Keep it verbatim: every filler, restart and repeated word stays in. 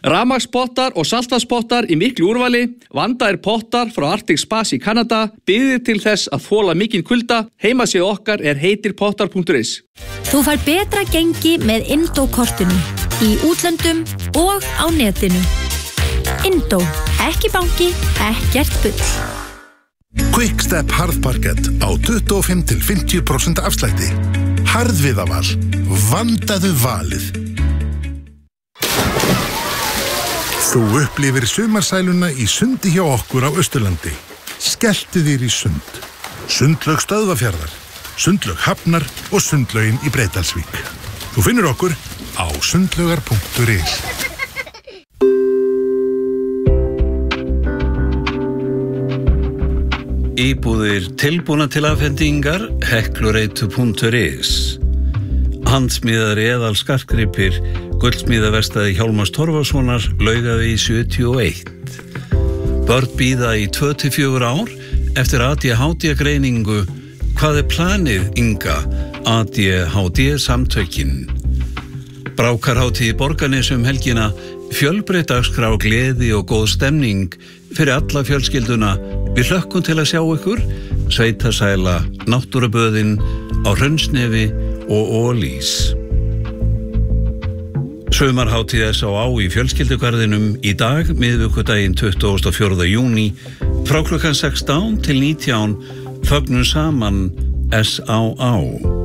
Rafmagnspottar og saltvatnspottar í miklu úrvali, vandaðir pottar frá Arctic Spas í Kanada, byggðir til þess að þola mikinn kulda. Heimasíða okkar er heitirpottar punktur is. Þú fær betra gengi með Indó-kortinu, í útlöndum og á netinu. Indó, ekki banki, ekkert bull. Quickstep harðparkett á tuttugu og fimm til fimmtíu prósent afslætti. Harðviðaval, vandaðu valið. Þú upplifir sumarsæluna í sundi hjá okkur á Austurlandi. Skelltu þér í sund. Sundlaug Stöðvafjarðar, Sundlaug Hafnar og Sundlaugin í Breiðdalsvík. Þú finnur okkur á sundlaugar punktur is. Íbúðir tilbúna til afhendingar heklureitu punktur is. Handsmíðari eðal skartgripir gullsmíðaverkstæði Hjálmars Torfasonar, Laugavegi sjötíu og eitt. Börn bíða í tvö til fjögur ár eftir A D H D-greiningu. Hvað er planið, Inga? A D H D-samtökin. Brákarhátíð í Borgarnesi um helgina, fjölbreytt dagskrá, gleði og góð stemning fyrir alla fjölskylduna. Við hlökkum til að sjá ykkur, sveitasæla, náttúruböðin á Hraunsnefi og Ólís. Sumarhátíð S á á í fjölskyldugarðinum í dag, miðvikudaginn tuttugasta og fjórða júní, frá klukkan sextán til nítján, fögnum saman S á á.